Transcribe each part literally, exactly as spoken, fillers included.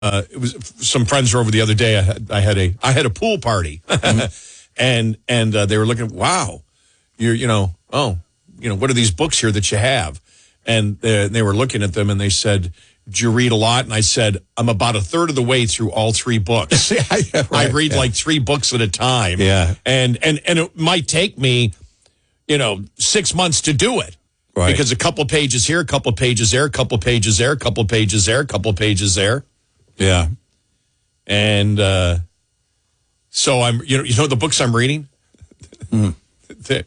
uh, it was some friends were over the other day. I had, I had a I had a pool party, mm-hmm. and and uh, they were looking. Wow, you're you know oh you know what are these books here that you have? And they, they were looking at them and they said, "Do you read a lot?" And I said, "I'm about a third of the way through all three books. yeah, yeah, right, I read yeah. like three books at a time. Yeah, and and and it might take me, you know, six months to do it." Right. Because a couple pages here, a couple pages there, a couple pages there, a couple pages there, a couple pages there. Yeah. And uh, so I'm, you know, you know the books I'm reading? Mm. the,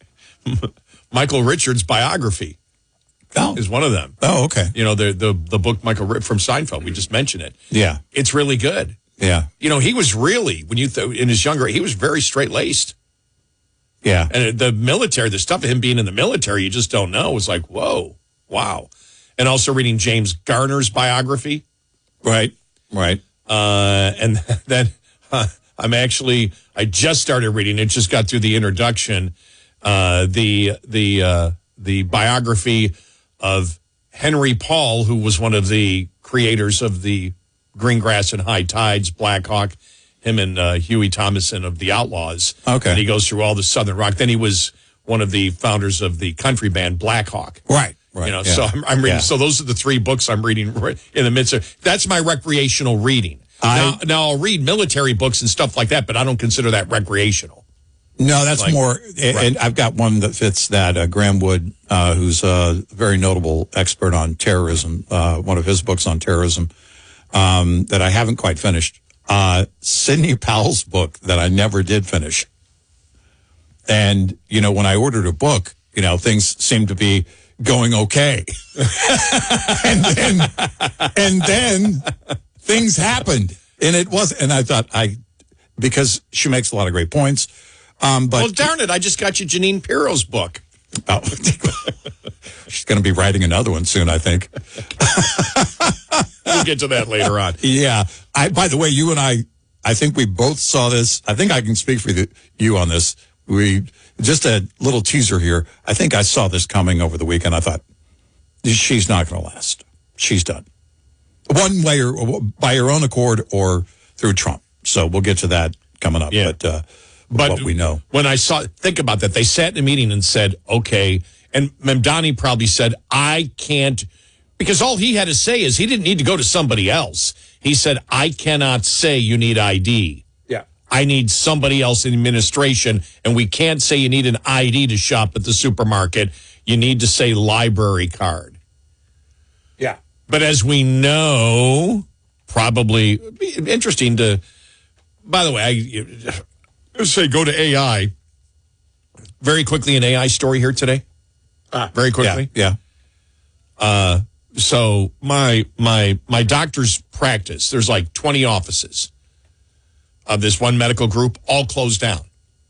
Michael Richards' biography oh. is one of them. Oh, okay. You know, the the the book Michael Ritt from Seinfeld, we just mentioned it. Yeah. It's really good. Yeah. You know, he was really, when you, th- in his younger, he was very straight-laced. Yeah. And the military, the stuff of him being in the military, you just don't know. It was like, whoa, wow. And also reading James Garner's biography. Right, right. Uh, and then uh, I'm actually, I just started reading it, just got through the introduction, uh, the the uh, the biography of Henry Paul, who was one of the creators of the Green Grass and High Tides, Black Hawk. Him and uh, Huey Thomason of the Outlaws. Okay. And he goes through all the Southern rock. Then he was one of the founders of the country band Black Hawk. Right, right. You know, yeah. so I'm, I'm reading. Yeah. So those are the three books I'm reading right in the midst of. That's my recreational reading. I, now, now I'll read military books and stuff like that, but I don't consider that recreational. No, that's like, more. And right. I've got one that fits that. Uh, Graham Wood, uh, who's a very notable expert on terrorism. Uh, one of his books on terrorism um, that I haven't quite finished. Uh, Sidney Powell's book that I never did finish. And, you know, when I ordered a book, you know, things seemed to be going okay. and then, and then things happened. And it was, and I thought I, because she makes a lot of great points. Um, but well, darn it, I just got you Janine Pirro's book. Oh, she's going to be writing another one soon, I think. We'll get to that later on. Yeah. I, by the way, you and I, I think we both saw this. I think I can speak for the, you on this. We, just a little teaser here. I think I saw this coming over the weekend. I thought, she's not going to last. She's done. One way or by her own accord or through Trump. So we'll get to that coming up. Yeah. But, uh, But what we know. When I saw, think about that. They sat in a meeting and said, okay. And Mamdani probably said, I can't, because all he had to say is he didn't need to go to somebody else. He said, I cannot say you need I D. Yeah. I need somebody else in administration. And we can't say you need an I D to shop at the supermarket. You need to say library card. Yeah. But as we know, probably interesting to, by the way, I, Let's say go to A I. Very quickly, an A I story here today. Ah, Very quickly. Yeah. yeah. Uh, so my my my doctor's practice, there's like twenty offices of this one medical group, all closed down.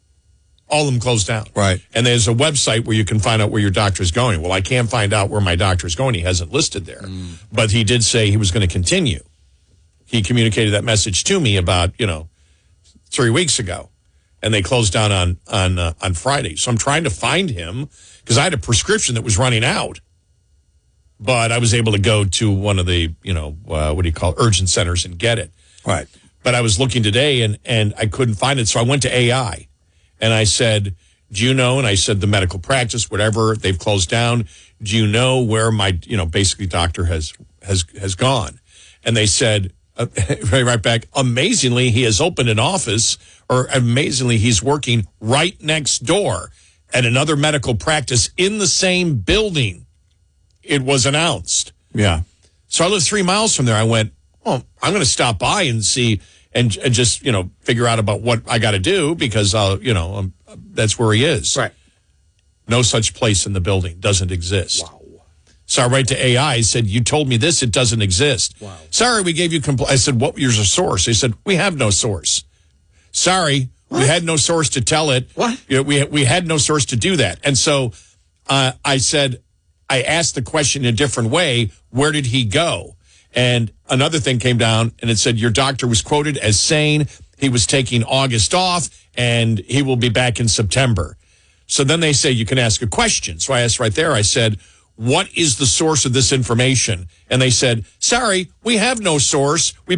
All of them closed down. Right. And there's a website where you can find out where your doctor's going. Well, I can't find out where my doctor's going. He hasn't listed there. Mm. But he did say he was going to continue. He communicated that message to me about, you know, three weeks ago. And they closed down on on uh, on Friday. So I'm trying to find him because I had a prescription that was running out. But I was able to go to one of the, you know, uh, what do you call it, urgent centers and get it. Right. But I was looking today and, and I couldn't find it. So I went to A I and I said, do you know? And I said, the medical practice, whatever, they've closed down. Do you know where my, you know, basically doctor has has has gone? And they said, uh, right, right back, amazingly, he has opened an office. Or amazingly, he's working right next door at another medical practice in the same building. It was announced. Yeah. So I live three miles from there. I went, well, I'm going to stop by and see and, and just, you know, figure out about what I got to do because, uh, you know, um, that's where he is. Right. No such place in the building. Doesn't exist. Wow. So I write to A I. I said, you told me this. It doesn't exist. Wow. Sorry, we gave you compl-. I said, what was your source? They said, we have no source. Sorry, what? We had no source to tell it. What? You know, we we had no source to do that. And so uh, I said, I asked the question in a different way. Where did he go? And another thing came down, and it said your doctor was quoted as saying he was taking August off, and he will be back in September. So then they say you can ask a question. So I asked right there. I said, what is the source of this information? And they said, sorry, we have no source. We